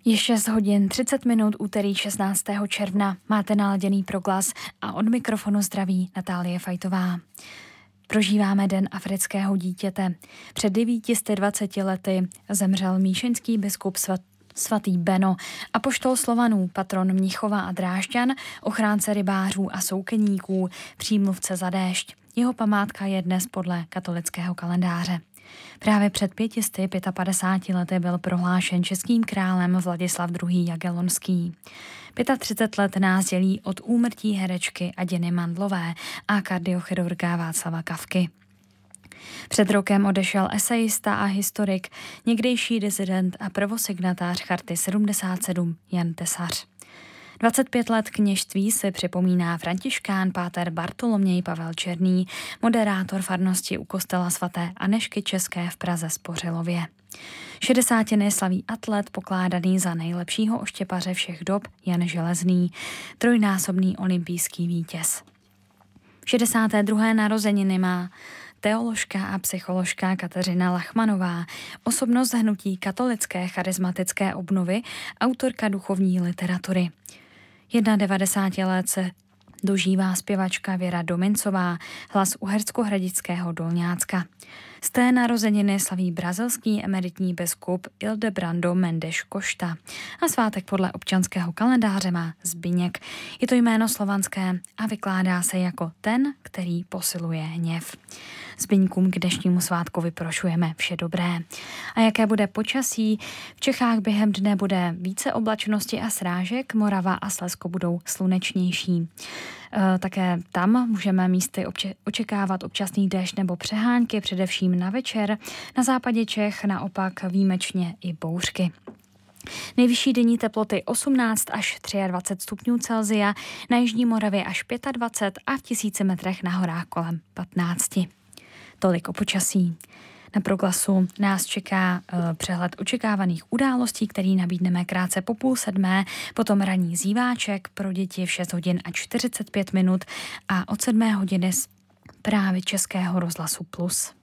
Je 6 hodin 30 minut, úterý 16. června. Máte naladěný Proglas a od mikrofonu zdraví Natálie Fajtová. Prožíváme Den afrického dítěte. Před 920 lety zemřel míšeňský biskup svatý Beno, apoštol Slovanů, patron Mnichova a Drážďan, ochránce rybářů a soukeníků, přímluvce za déšť. Jeho památka je dnes podle katolického kalendáře. Právě před 555 lety byl prohlášen českým králem Vladislav II. Jagellonský. 35 let nás dělí od úmrtí herečky Aděny Mandlové a kardiochirurga Václava Kafky. Před rokem odešel esejista a historik, někdejší disident a prvosignatář Charty 77 Jan Tesař. 25 let kněžství si připomíná františkán páter Bartoloměj Pavel Černý, moderátor farnosti u kostela svaté Anežky České v Praze Spořilově. 60. slaví atlet pokládaný za nejlepšího oštěpaře všech dob Jan Železný, trojnásobný olympijský vítěz. 62. narozeniny má teoložka a psycholožka Kateřina Lachmanová, osobnost hnutí katolické charismatické obnovy, autorka duchovní literatury. 91 let se dožívá zpěvačka Věra Domincová, hlas uhersko-hradického Dolňácka. Z té narozeniny slaví brazilský emeritní biskup Ildebrando Mendes Costa a svátek podle občanského kalendáře má Zbyněk. Je to jméno slovanské a vykládá se jako ten, který posiluje hněv. Zbyňkům k dnešnímu svátku vyprošujeme vše dobré. A jaké bude počasí? V Čechách během dne bude více oblačnosti a srážek, Morava a Slezsko budou slunečnější. Také tam můžeme místy očekávat občasný déšť nebo přehánky, především na večer. Na západě Čech naopak výjimečně i bouřky. Nejvyšší denní teploty 18 až 23 stupňů Celsia, na jižní Moravě až 25 a v 1000 metrech na horách kolem 15. Tolik o počasí. Na Proglasu nás čeká přehled očekávaných událostí, který nabídneme krátce po 6:30, potom ranní zíváček pro děti v 6 hodin a 45 minut a od 7 hodiny zprávy Českého rozhlasu Plus.